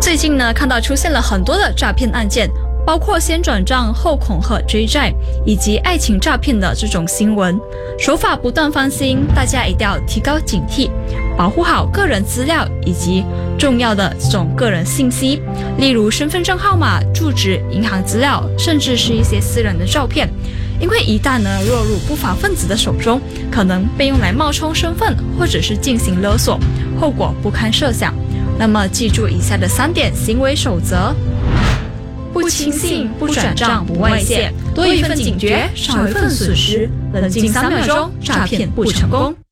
最近呢，看到出现了很多的诈骗案件，包括先转账后恐吓追债，以及爱情诈骗的这种新闻，手法不断翻新，大家一定要提高警惕，保护好个人资料以及重要的这种个人信息，例如身份证号码、住址、银行资料，甚至是一些私人的照片。因为一旦呢落入不法分子的手中，可能被用来冒充身份，或者是进行勒索，后果不堪设想。那么记住以下的3点行为守则：不轻信、不转账、不外泄，多一份警觉，少一份损失。冷静3秒钟，诈骗不成功。